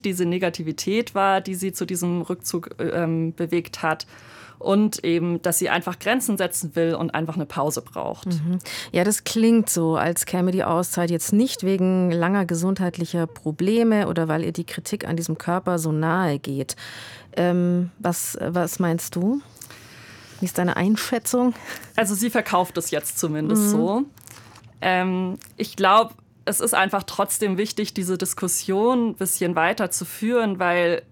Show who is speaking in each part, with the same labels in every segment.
Speaker 1: diese Negativität war, die sie zu diesem Rückzug bewegt hat. Und eben, dass sie einfach Grenzen setzen will und einfach eine Pause braucht.
Speaker 2: Ja, das klingt so, als käme die Auszeit jetzt nicht wegen langer gesundheitlicher Probleme oder weil ihr die Kritik an diesem Körper so nahe geht. Was meinst du? Wie ist deine Einschätzung?
Speaker 1: Also sie verkauft es jetzt zumindest so. Ich glaube, es ist einfach trotzdem wichtig, diese Diskussion ein bisschen weiter zu führen, weil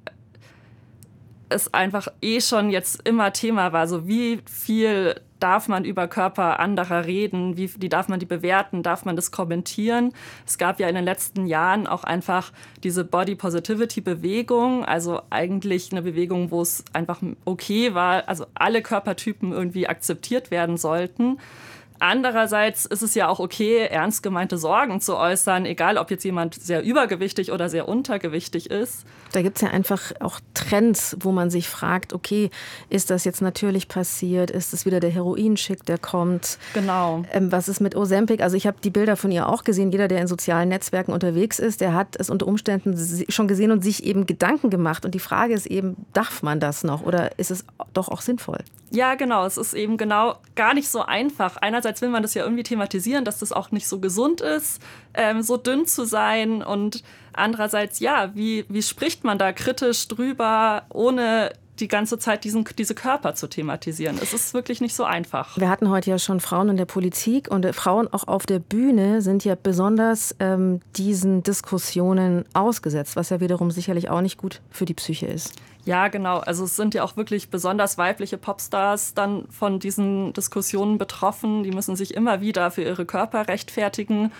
Speaker 1: es einfach schon jetzt immer Thema war. So, wie viel darf man über Körper anderer reden? Wie darf man die bewerten? Darf man das kommentieren? Es gab ja in den letzten Jahren auch einfach diese Body-Positivity-Bewegung, also eigentlich eine Bewegung, wo es einfach okay war, also alle Körpertypen irgendwie akzeptiert werden sollten. Andererseits ist es ja auch okay, ernst gemeinte Sorgen zu äußern, egal ob jetzt jemand sehr übergewichtig oder sehr untergewichtig ist.
Speaker 2: Da gibt es ja einfach auch Trends, wo man sich fragt, okay, ist das jetzt natürlich passiert? Ist es wieder der Heroinschick, der kommt?
Speaker 1: Genau.
Speaker 2: Was ist mit Ozempic? Also ich habe die Bilder von ihr auch gesehen. Jeder, der in sozialen Netzwerken unterwegs ist, der hat es unter Umständen schon gesehen und sich eben Gedanken gemacht. Und die Frage ist eben, darf man das noch oder ist es doch auch sinnvoll?
Speaker 1: Ja, genau. Es ist eben genau gar nicht so einfach. Einerseits will man das ja irgendwie thematisieren, dass das auch nicht so gesund ist, so dünn zu sein. Und andererseits, ja, wie spricht man da kritisch drüber, ohne die ganze Zeit diese Körper zu thematisieren? Es ist wirklich nicht so einfach.
Speaker 2: Wir hatten heute ja schon Frauen in der Politik und Frauen auch auf der Bühne sind ja besonders diesen Diskussionen ausgesetzt, was ja wiederum sicherlich auch nicht gut für die Psyche ist.
Speaker 1: Ja, genau. Also es sind ja auch wirklich besonders weibliche Popstars dann von diesen Diskussionen betroffen. Die müssen sich immer wieder für ihre Körper rechtfertigen.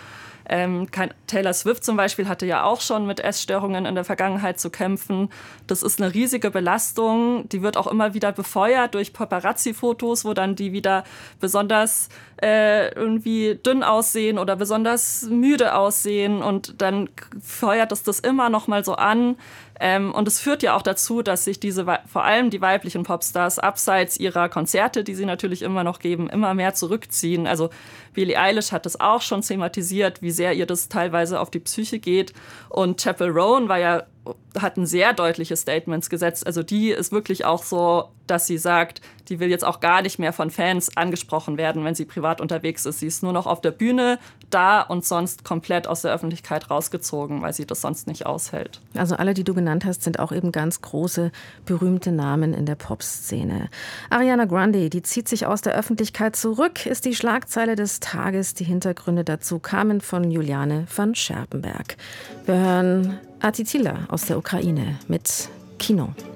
Speaker 1: Taylor Swift zum Beispiel hatte ja auch schon mit Essstörungen in der Vergangenheit zu kämpfen. Das ist eine riesige Belastung. Die wird auch immer wieder befeuert durch Paparazzi-Fotos, wo dann die wieder besonders irgendwie dünn aussehen oder besonders müde aussehen. Und dann feuert es das immer noch mal so an. Und es führt ja auch dazu, dass sich vor allem die weiblichen Popstars abseits ihrer Konzerte, die sie natürlich immer noch geben, immer mehr zurückziehen. Also Billie Eilish hat das auch schon thematisiert, wie sehr ihr das teilweise auf die Psyche geht. Und Chappell Roan hat ein sehr deutliches Statement gesetzt. Also die ist wirklich auch so, dass sie sagt, die will jetzt auch gar nicht mehr von Fans angesprochen werden, wenn sie privat unterwegs ist. Sie ist nur noch auf der Bühne da und sonst komplett aus der Öffentlichkeit rausgezogen, weil sie das sonst nicht aushält.
Speaker 2: Also alle, die du genannt hast, sind auch eben ganz große, berühmte Namen in der Popszene. Ariana Grande, die zieht sich aus der Öffentlichkeit zurück, ist die Schlagzeile des Tages. Die Hintergründe dazu kamen von Juliane van Scherpenberg. Wir hören Attitila aus der Ukraine mit Kino.